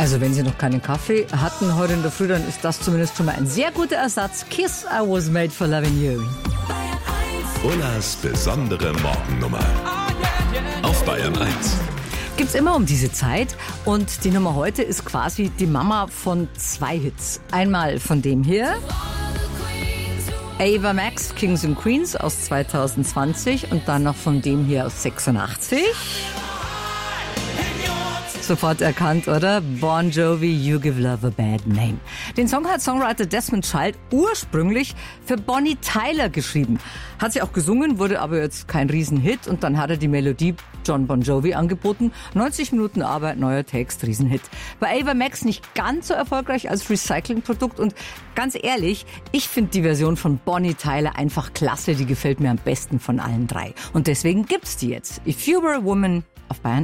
Also wenn Sie noch keinen Kaffee hatten heute in der Früh, dann ist das zumindest schon mal ein sehr guter Ersatz. Kiss, I was made for loving you. Ullas besondere Morgennummer. Auf Bayern 1. Gibt's immer um diese Zeit und die Nummer heute ist quasi die Mama von 2 Hits. Einmal von dem hier, Ava Max, Kings and Queens aus 2020 und dann noch von dem hier aus 86. Sofort erkannt, oder? Bon Jovi, You Give Love a Bad Name. Den Song hat Songwriter Desmond Child ursprünglich für Bonnie Tyler geschrieben. Hat sie auch gesungen, wurde aber jetzt kein Riesenhit und dann hat er die Melodie John Bon Jovi angeboten. 90 Minuten Arbeit, neuer Text, Riesenhit. Bei Ava Max nicht ganz so erfolgreich als Recyclingprodukt und ganz ehrlich, ich finde die Version von Bonnie Tyler einfach klasse, die gefällt mir am besten von allen 3. Und deswegen gibt's die jetzt. If You Were a Woman auf Bayern